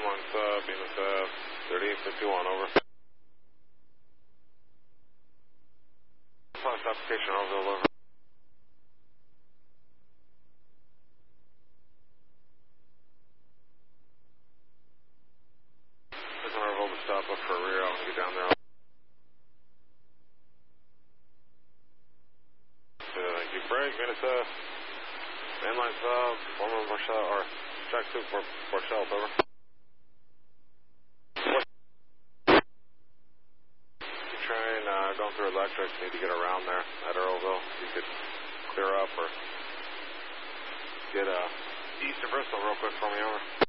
mainline sub, Venus F, 3851, over. Flash application, Orville, over. There's an Orville to stop up for a rear out and get down there. Thank you. Break, Venus F, mainline sub, former Marshall, or track 2 for Marshall, over. Train going through electric, need to get around there at Earlville. You could clear up or get east of Bristol real quick for me, over.